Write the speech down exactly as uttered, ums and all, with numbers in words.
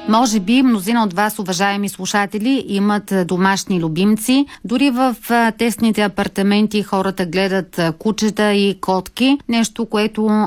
Може би мнозина от вас, уважаеми слушатели, имат домашни любимци. Дори в тесните апартаменти хората гледат кучета и котки. Нещо, което